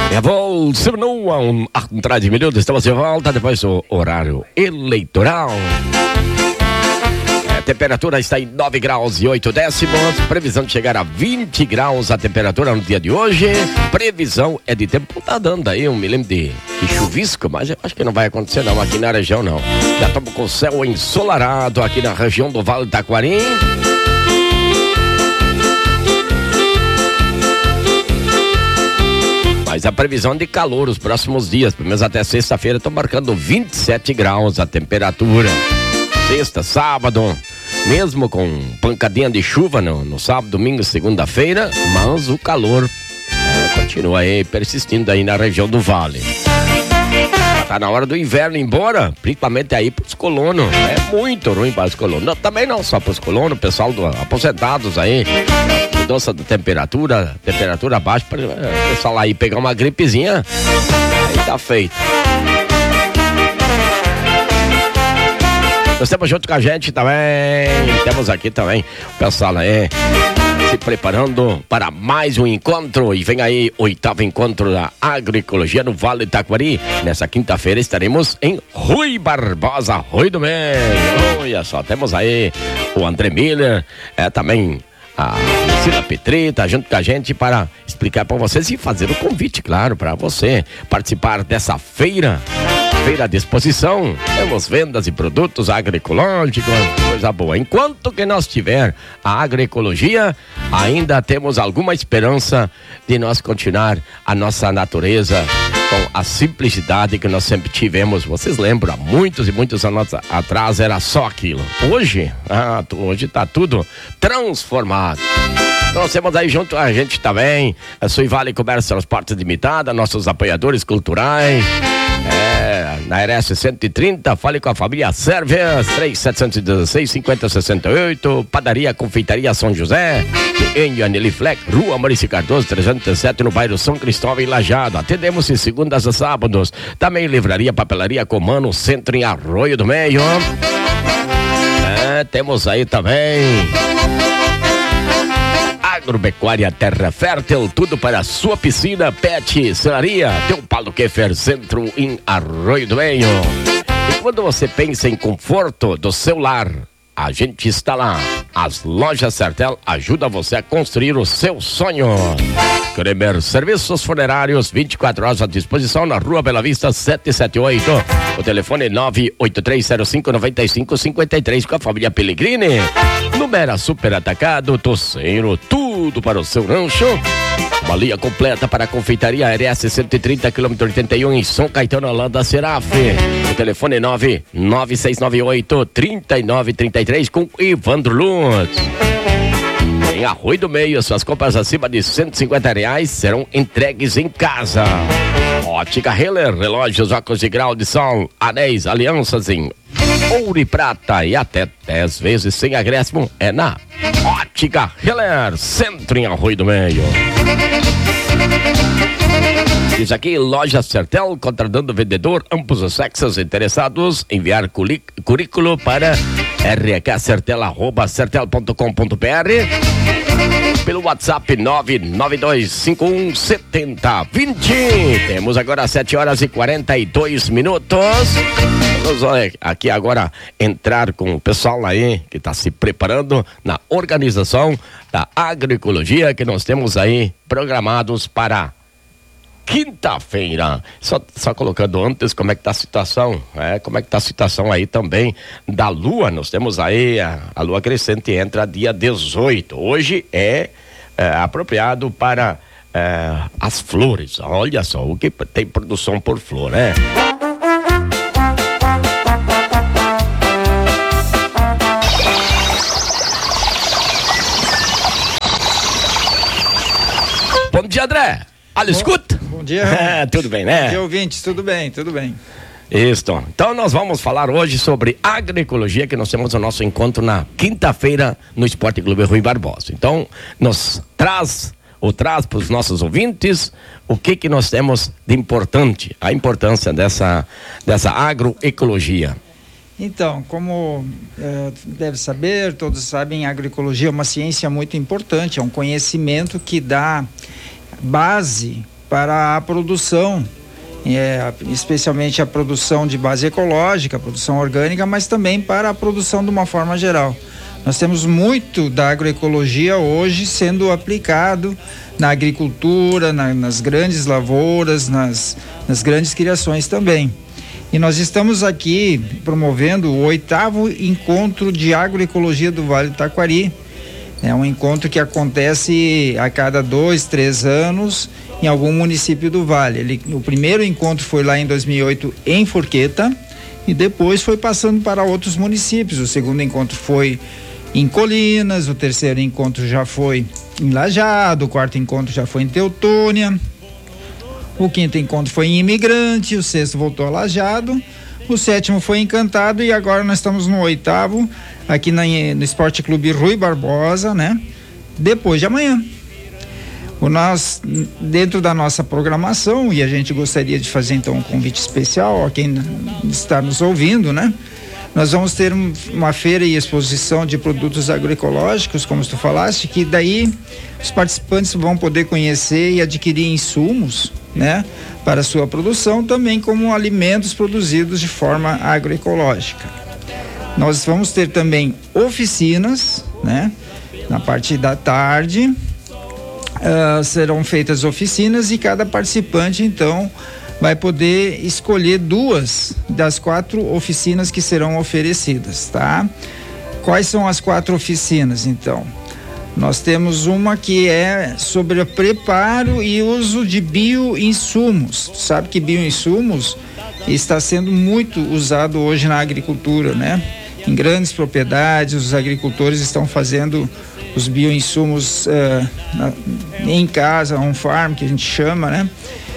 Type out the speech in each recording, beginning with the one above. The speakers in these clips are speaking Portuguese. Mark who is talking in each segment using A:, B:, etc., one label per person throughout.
A: Volta a 30 minutos, estamos de volta depois do horário eleitoral. A temperatura está em 9 graus e 8 décimos. Previsão de chegar a 20 graus a temperatura no dia de hoje. Previsão é de tempo, tá dando aí 1 milímetro de chuvisco, mas acho que não vai acontecer não aqui na região não. Já estamos com o céu ensolarado aqui na região do Vale do Taquari. Mas a previsão de calor os próximos dias, pelo menos até sexta-feira, estão marcando 27 graus a temperatura. Sexta, sábado, mesmo com pancadinha de chuva no sábado, domingo, segunda-feira, mas o calor continua aí persistindo aí na região do Vale. Tá na hora do inverno embora, principalmente aí pros colonos. É muito ruim para os colonos. Não, também não só pros colonos, pessoal aposentados aí. Mudança da temperatura baixa, para o pessoal aí pegar uma gripezinha, aí tá feito. Nós estamos junto com a gente também, temos aqui também o pessoal aí se preparando para mais um encontro, e vem aí o 8º encontro da agroecologia no Vale do Taquari. Nessa quinta-feira estaremos em Rui Barbosa, Rui do Meio. Olha só, temos aí o André Miller, também a Cida Petri tá junto com a gente para explicar para vocês e fazer o convite, claro, para você participar dessa feira de exposição. Temos vendas de produtos agroecológicos, coisa boa. Enquanto que nós tiver a agroecologia, ainda temos alguma esperança de nós continuar a nossa natureza com a simplicidade que nós sempre tivemos. Vocês lembram, há muitos e muitos anos atrás era só aquilo. Hoje está tudo transformado. Nós temos aí junto a gente também a Suivale Comércio Transporte Limitada, nossos apoiadores culturais. Na RS 130, fale com a família Servias, 3716-5068, Padaria Confeitaria São José, em Aneliflex, Rua Maurício Cardoso, 307, no bairro São Cristóvão, em Lajeado. Atendemos de segundas a sábados. Também Livraria Papelaria Comano, centro em Arroio do Meio. Temos aí também Agropecuária Terra Fértil, tudo para a sua piscina, pet, celaria. Tem um Paulo Keffer, centro em Arroio do Meio. E quando você pensa em conforto do seu lar, a gente está lá. As lojas Sertel ajudam você a construir o seu sonho. Kremer Serviços Funerários, 24 horas à disposição na Rua Bela Vista 778. O telefone é 983059553 com a família Pellegrini. Numera Super Atacado, Toceiro, tudo para o seu rancho. Uma linha completa para a confeitaria RS 130, km 81 em São Caetano, Holanda, Seraf. O telefone é 99698-3933 com Ivandro Lutz. Em Arroio do Meio, suas compras acima de R$150 serão entregues em casa. Ótica Heller, relógios, óculos de grau de sol, anéis, alianças em ouro e prata e até 10 vezes sem acréscimo é na Ótica Heller, centro em Arroio do Meio. Diz aqui, Loja Sertel, contratando vendedor, ambos os sexos interessados, enviar currículo para rksertel@sertel.com.br, pelo WhatsApp 992517020. Temos agora 7 horas e 42 minutos. Vamos aqui agora entrar com o pessoal aí que está se preparando na organização da agroecologia que nós temos aí programados para quinta-feira. Só colocando antes como é que tá a situação, como é que tá a situação aí também da lua. Nós temos aí a lua crescente, entra dia 18. Hoje é apropriado para as flores. Olha só o que tem produção por flor, né? Bom dia, André. Olha, escuta.
B: Bom dia.
A: Tudo bem, né?
B: Bom dia, ouvintes. Tudo bem, tudo bem.
A: Isso. Então nós vamos falar hoje sobre agroecologia, que nós temos o nosso encontro na quinta-feira no Esporte Clube Rui Barbosa. Então, nos traz para os nossos ouvintes o que nós temos de importante, a importância dessa agroecologia.
B: Então, como deve saber, todos sabem, a agroecologia é uma ciência muito importante, é um conhecimento que dá base para a produção, especialmente a produção de base ecológica, a produção orgânica, mas também para a produção de uma forma geral. Nós temos muito da agroecologia hoje sendo aplicado na agricultura, nas grandes lavouras, nas grandes criações também. E nós estamos aqui promovendo o 8º encontro de agroecologia do Vale do Taquari. É um encontro que acontece a cada 2, 3 anos em algum município do Vale. O primeiro encontro foi lá em 2008 em Forqueta e depois foi passando para outros municípios. O segundo encontro foi em Colinas, o terceiro encontro já foi em Lajeado, o quarto encontro já foi em Teutônia, o quinto encontro foi em Imigrante, o sexto voltou a Lajeado, o sétimo foi em Encantado e agora nós estamos no 8º aqui no Esporte Clube Rui Barbosa, né? Depois de amanhã. Nós, dentro da nossa programação, e a gente gostaria de fazer então um convite especial a quem está nos ouvindo, né? Nós vamos ter uma feira e exposição de produtos agroecológicos, como tu falaste, que daí os participantes vão poder conhecer e adquirir insumos, né, para a sua produção, também como alimentos produzidos de forma agroecológica. Nós vamos ter também oficinas, né, na parte da tarde, serão feitas oficinas e cada participante, então, vai poder escolher 2 das 4 oficinas que serão oferecidas, tá? Quais são as 4 oficinas, então? Nós temos uma que é sobre o preparo e uso de bioinsumos. Sabe que bioinsumos está sendo muito usado hoje na agricultura, né? Em grandes propriedades, os agricultores estão fazendo os bioinsumos em casa, on-farm, que a gente chama, né?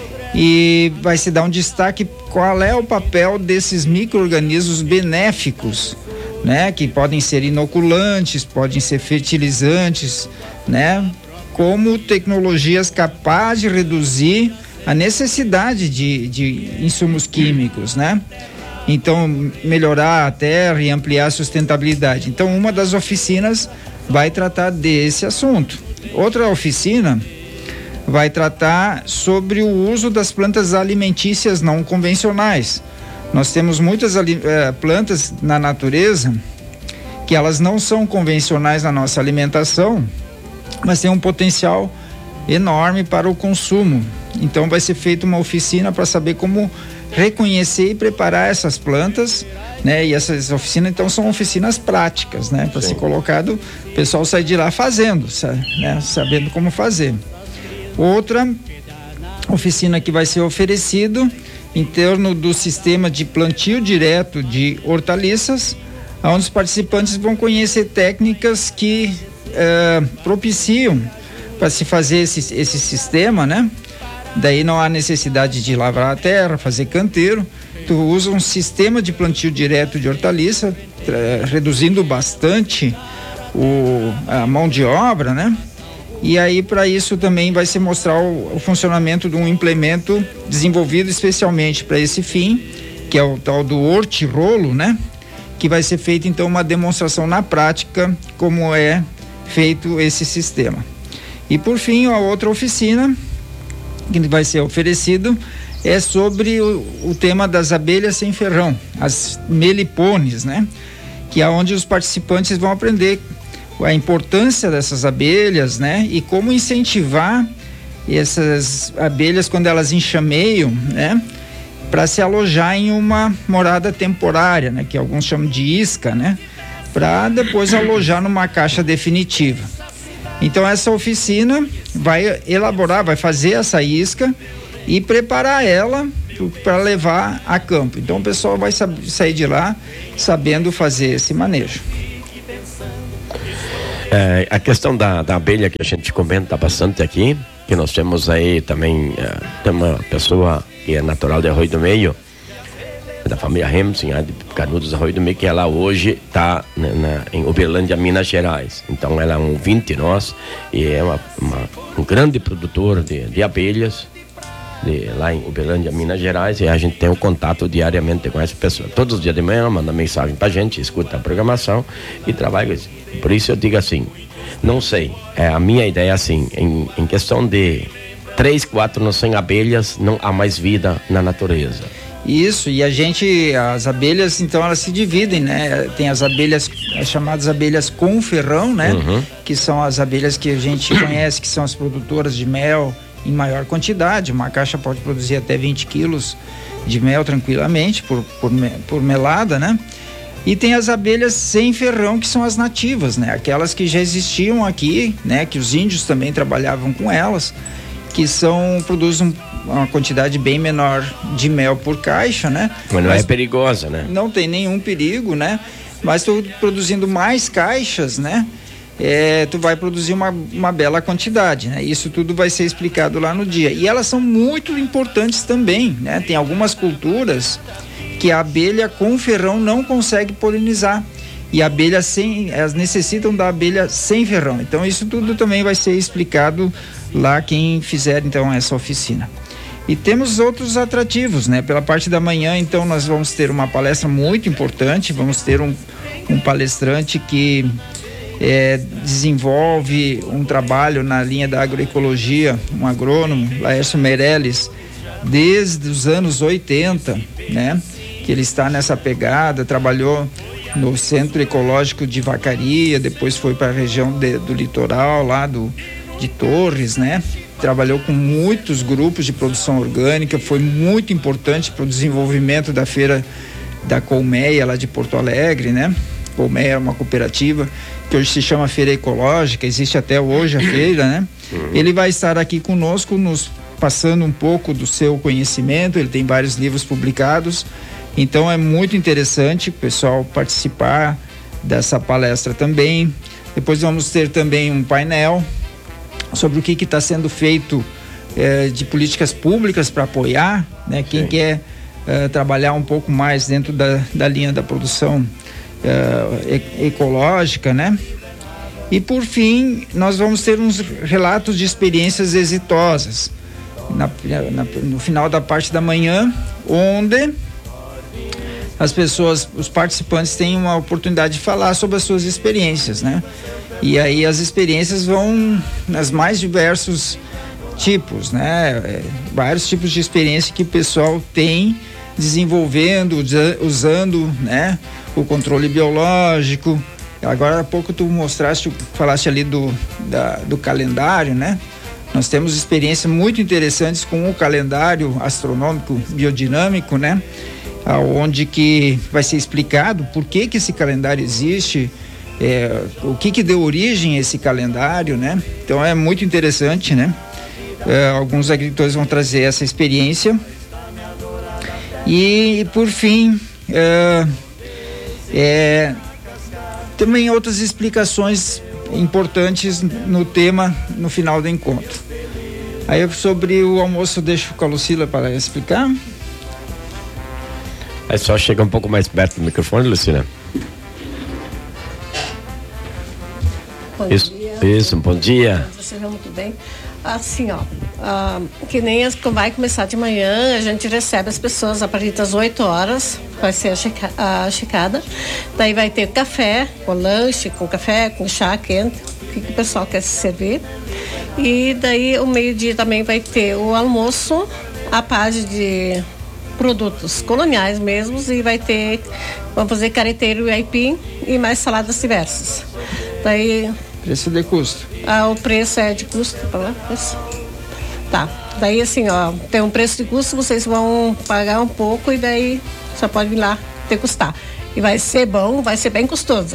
B: E vai se dar um destaque qual é o papel desses micro-organismos benéficos, né? Que podem ser inoculantes, podem ser fertilizantes, né? Como tecnologias capazes de reduzir a necessidade de insumos químicos, né? Então, melhorar a terra e ampliar a sustentabilidade. Então, uma das oficinas vai tratar desse assunto. Outra oficina vai tratar sobre o uso das plantas alimentícias não convencionais. Nós temos muitas plantas na natureza que elas não são convencionais na nossa alimentação, mas têm um potencial enorme para o consumo. Então vai ser feita uma oficina para saber como reconhecer e preparar essas plantas, né? E essas oficinas então são oficinas práticas, né? Para ser colocado, o pessoal sai de lá fazendo, né? Sabendo como fazer. Outra oficina que vai ser oferecido em torno do sistema de plantio direto de hortaliças, onde os participantes vão conhecer técnicas que propiciam para se fazer esse sistema, né? Daí não há necessidade de lavrar a terra, fazer canteiro. Tu usa um sistema de plantio direto de hortaliça, reduzindo bastante a mão de obra, né? E aí para isso também vai se mostrar o funcionamento de um implemento desenvolvido especialmente para esse fim, que é o tal do hortirolo, né? Que vai ser feito então uma demonstração na prática como é feito esse sistema. E por fim, a outra oficina que vai ser oferecido é sobre o tema das abelhas sem ferrão, as melipones, né? Que é onde os participantes vão aprender a importância dessas abelhas, né? E como incentivar essas abelhas quando elas enxameiam, né? Para se alojar em uma morada temporária, né? Que alguns chamam de isca, né? Para depois alojar numa caixa definitiva. Então essa oficina vai elaborar, vai fazer essa isca e preparar ela para levar a campo. Então o pessoal vai sair de lá sabendo fazer esse manejo.
A: A questão da abelha que a gente comenta bastante aqui, que nós temos aí também, tem uma pessoa que é natural de Arroio do Meio, da família Remsen, de Canudos Arroio do Meio, que ela hoje está em Uberlândia, Minas Gerais. Então ela é um ouvinte nosso e é um grande produtor de abelhas lá em Uberlândia, Minas Gerais, e a gente tem um contato diariamente com essa pessoa. Todos os dias de manhã manda mensagem pra gente, escuta a programação e trabalha com isso. Por isso eu digo assim, não sei, a minha ideia é assim, em questão de 3, 4 não sem abelhas, não há mais vida na natureza.
B: Isso, e as abelhas, então, elas se dividem, né? Tem as abelhas, as chamadas abelhas com ferrão, né? Que são as abelhas que a gente conhece, que são as produtoras de mel em maior quantidade. Uma caixa pode produzir até 20 quilos de mel tranquilamente por melada, né? E tem as abelhas sem ferrão, que são as nativas, né? Aquelas que já existiam aqui, né? Que os índios também trabalhavam com elas, que produzem uma quantidade bem menor de mel por caixa, né?
A: Mas não é perigosa, né?
B: Não tem nenhum perigo, né? Mas tu produzindo mais caixas, né? Tu vai produzir uma bela quantidade, né? Isso tudo vai ser explicado lá no dia. E elas são muito importantes também, né? Tem algumas culturas que a abelha com ferrão não consegue polinizar. E a abelha elas necessitam da abelha sem ferrão. Então isso tudo também vai ser explicado lá quem fizer então essa oficina. E temos outros atrativos, né? Pela parte da manhã, então, nós vamos ter uma palestra muito importante. Vamos ter um palestrante que desenvolve um trabalho na linha da agroecologia, um agrônomo, Laércio Meirelles, desde os anos 80, né? Que ele está nessa pegada, trabalhou no Centro Ecológico de Vacaria, depois foi para a região do litoral, lá de Torres, né? Trabalhou com muitos grupos de produção orgânica, foi muito importante para o desenvolvimento da feira da Colmeia, lá de Porto Alegre, né? Colmeia é uma cooperativa que hoje se chama Feira Ecológica, existe até hoje a feira, né? Ele vai estar aqui conosco, nos passando um pouco do seu conhecimento, ele tem vários livros publicados, então é muito interessante o pessoal participar dessa palestra também. Depois vamos ter também um painel sobre o que está sendo feito de políticas públicas para apoiar, né? Quem quer trabalhar um pouco mais dentro da linha da produção ecológica, né? E por fim, nós vamos ter uns relatos de experiências exitosas no final da parte da manhã, onde os participantes têm uma oportunidade de falar sobre as suas experiências, né? E aí as experiências vão nas mais diversos tipos, né? Vários tipos de experiência que o pessoal tem desenvolvendo, usando, né? O controle biológico. Agora há pouco tu falaste ali do calendário, né? Nós temos experiências muito interessantes com o calendário astronômico biodinâmico, né? Onde que vai ser explicado por que esse calendário existe, o que deu origem a esse calendário, né? Então é muito interessante, né? Alguns agricultores vão trazer essa experiência. E por fim, também outras explicações importantes no tema no final do encontro. Aí sobre o almoço deixo com a Lucila para explicar.
A: É só chegar um pouco mais perto do microfone, Lucila. Isso, bom dia.
C: Você viu muito bem. Assim, que nem vai começar de manhã, a gente recebe as pessoas a partir das 8 horas, vai ser a checada. Daí vai ter café, com lanche, com café, com chá quente, o que o pessoal quer se servir. E daí o meio-dia também vai ter o almoço, a parte de produtos coloniais mesmos, e vamos fazer careteiro e aipim e mais saladas diversas. Daí
B: preço de custo.
C: O preço é de custo, tá. Daí assim, tem um preço de custo, vocês vão pagar um pouco e daí só pode vir lá degustar. E vai ser bom, vai ser bem custoso.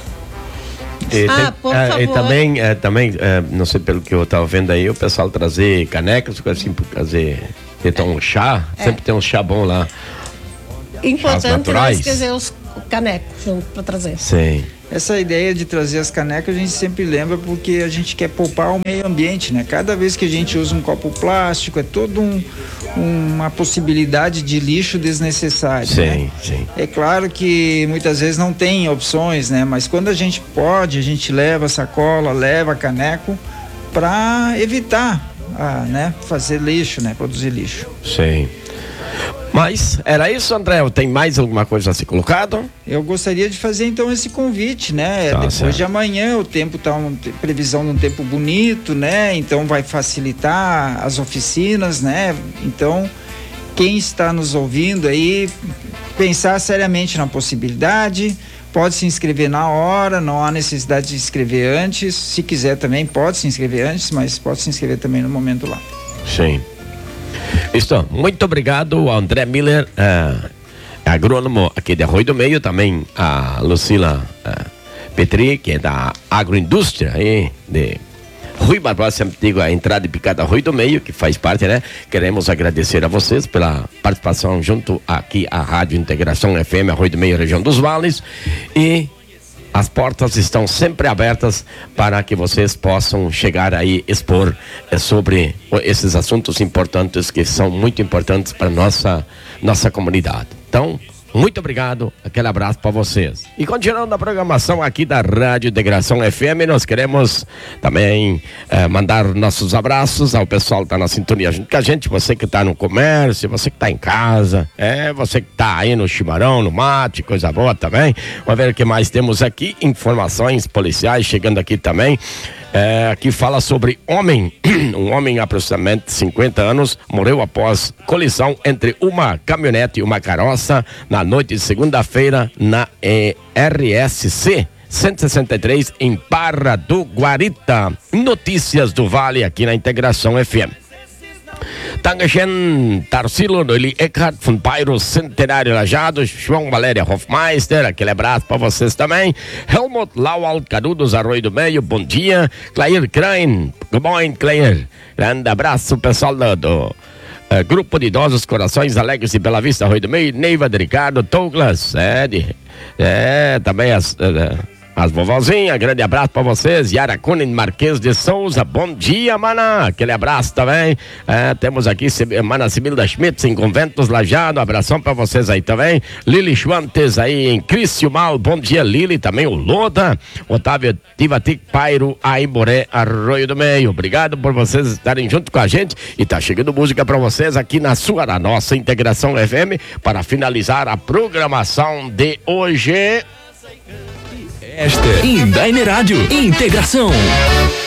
A: Por favor. E também, não sei pelo que eu estava vendo aí, o pessoal trazer canecas, assim, por fazer um chá, sempre tem um chá bom lá.
C: Importante não esquecer os canecos junto para trazer.
A: Sim.
B: Essa ideia de trazer as canecas a gente sempre lembra porque a gente quer poupar o meio ambiente, né? Cada vez que a gente usa um copo plástico é toda uma possibilidade de lixo desnecessário.
A: Sim,
B: né?
A: Sim.
B: É claro que muitas vezes não tem opções, né? Mas quando a gente pode, a gente leva sacola, leva caneco para evitar, né? Fazer lixo, né? Produzir lixo.
A: Sim. Mas era isso, André? Tem mais alguma coisa a ser colocado?
B: Eu gostaria de fazer então esse convite, né?
A: Tá,
B: depois
A: certo.
B: de amanhã o tempo tá previsão de um tempo bonito, né? Então vai facilitar as oficinas, né? Então quem está nos ouvindo aí, pensar seriamente na possibilidade, pode se inscrever na hora, não há necessidade de se inscrever antes. Se quiser também pode se inscrever antes, mas pode se inscrever também no momento lá.
A: Sim. Isso, muito obrigado ao André Miller, agrônomo aqui de Arroio do Meio, também a Lucila Petri, que é da agroindústria aí de Rui Barbosa, sempre digo a entrada e picada Arroio do Meio, que faz parte, né? Queremos agradecer a vocês pela participação junto aqui à Rádio Integração FM Arroio do Meio, região dos Vales, e as portas estão sempre abertas para que vocês possam chegar aí expor sobre esses assuntos importantes que são muito importantes para nossa comunidade. Então, muito obrigado, aquele abraço para vocês. E continuando a programação aqui da Rádio Integração FM, nós queremos também mandar nossos abraços ao pessoal que está na sintonia junto com a gente, você que está no comércio, você que está em casa, você que está aí no chimarrão, no mate, coisa boa também. Vamos ver o que mais temos aqui, informações policiais chegando aqui também. Aqui fala sobre um homem aproximadamente 50 anos morreu após colisão entre uma caminhonete e uma carroça na noite de segunda-feira na RSC 163 em Barra do Guarita. Notícias do Vale aqui na Integração FM. Dankeschön, Tarsilo, Noeli Eckhart, von Bairro Centenário Lajados, João Valéria Hofmeister, aquele abraço para vocês também. Helmut Lawal, Canudos, Arroio do Meio, bom dia. Clair Krein, good morning, Clair. Grande abraço, pessoal do Grupo de Idosos Corações Alegres e Bela Vista, Arroio do Meio. Neiva de Ricardo, Douglas, também as vovozinhas, grande abraço pra vocês. Yara Kunin Marques de Souza, bom dia, mana, aquele abraço também. Temos aqui Mana Sibilda Schmitz em Conventos Lajado, abração pra vocês aí também. Lili Schwantes aí em Criciúmal, bom dia, Lili, também o Loda, Otávio Tivatic Pairo, Aimboré, Arroio do Meio, obrigado por vocês estarem junto com a gente, e tá chegando música pra vocês aqui na nossa Integração FM, para finalizar a programação de hoje.
D: Esta Indaime Rádio Integração.